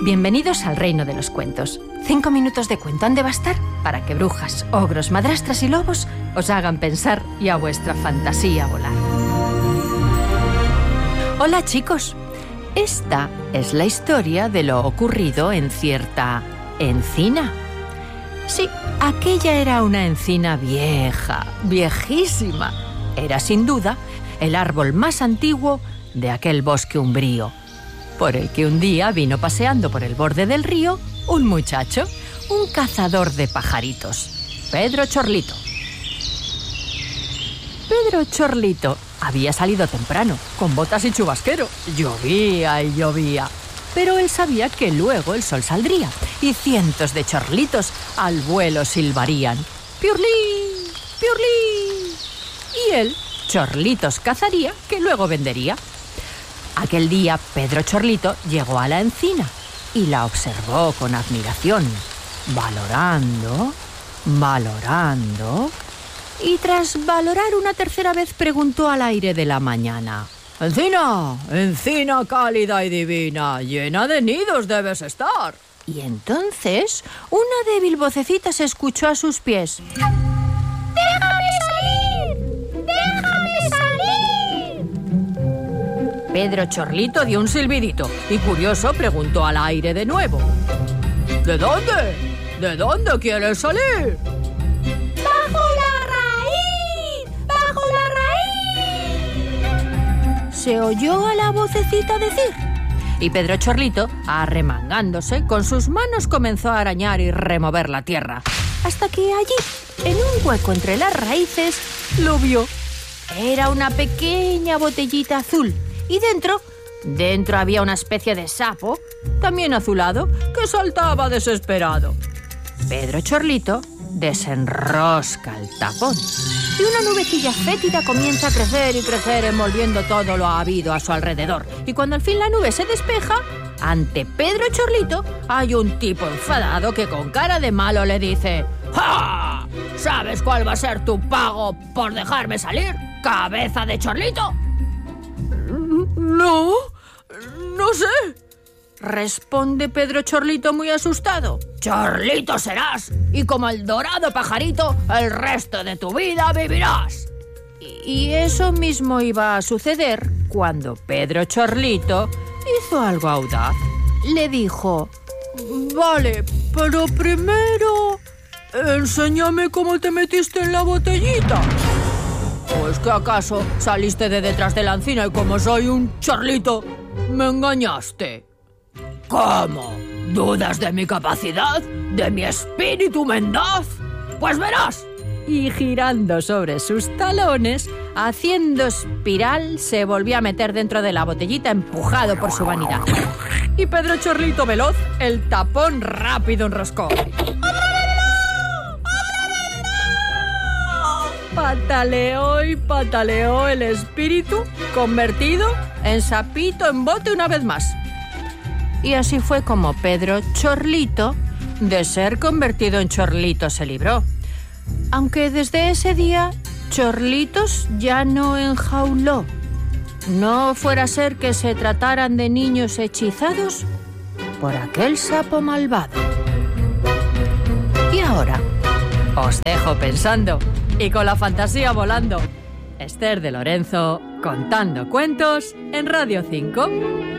Bienvenidos al reino de los cuentos. 5 minutos de cuento han de bastar para que brujas, ogros, madrastras y lobos os hagan pensar y a vuestra fantasía volar. Hola chicos, esta es la historia de lo ocurrido en cierta encina. Sí, aquella era una encina vieja, viejísima. Era sin duda el árbol más antiguo de aquel bosque umbrío, por el que un día vino paseando por el borde del río un muchacho, un cazador de pajaritos, Pedro Chorlito. Pedro Chorlito había salido temprano, con botas y chubasquero. Llovía y llovía, pero él sabía que luego el sol saldría y cientos de chorlitos al vuelo silbarían. ¡Piurlí! ¡Piurlí! Y él chorlitos cazaría que luego vendería. Aquel día Pedro Chorlito llegó a la encina y la observó con admiración, valorando, y tras valorar una tercera vez preguntó al aire de la mañana: «Encina, encina cálida y divina, llena de nidos debes estar». Y entonces una débil vocecita se escuchó a sus pies: «¡Déjame salir! ¡Déjame salir!». Pedro Chorlito dio un silbidito y curioso preguntó al aire de nuevo: «¿De dónde? ¿De dónde quieres salir?». «¡Bajo la raíz! ¡Bajo la raíz!», se oyó a la vocecita decir. Y Pedro Chorlito, arremangándose, con sus manos comenzó a arañar y remover la tierra, hasta que allí, en un hueco entre las raíces, lo vio. Era una pequeña botellita azul. Y dentro había una especie de sapo, también azulado, que saltaba desesperado. Pedro Chorlito desenrosca el tapón y una nubecilla fétida comienza a crecer y crecer, envolviendo todo lo habido a su alrededor. Y cuando al fin la nube se despeja, ante Pedro Chorlito hay un tipo enfadado que con cara de malo le dice: «¡Ja! ¿Sabes cuál va a ser tu pago por dejarme salir, cabeza de chorlito?». «No sé», responde Pedro Chorlito muy asustado. «Chorlito serás, y como el dorado pajarito, el resto de tu vida vivirás». Y eso mismo iba a suceder cuando Pedro Chorlito hizo algo audaz. Le dijo: «Vale, pero primero enséñame cómo te metiste en la botellita». «Pues que acaso saliste de detrás de la encina y como soy un chorlito, me engañaste». «¿Cómo? ¿Dudas de mi capacidad? ¿De mi espíritu mendaz? Pues verás». Y girando sobre sus talones, haciendo espiral, se volvió a meter dentro de la botellita, empujado por su vanidad. Y Pedro Chorlito veloz, el tapón rápido enroscó. Pataleó y pataleó el espíritu, convertido en sapito en bote una vez más. Y así fue como Pedro Chorlito, de ser convertido en chorlito, se libró. Aunque desde ese día, chorlitos ya no enjauló. No fuera a ser que se trataran de niños hechizados por aquel sapo malvado. Y ahora os dejo pensando y con la fantasía volando. Esther de Lorenzo, contando cuentos en Radio 5.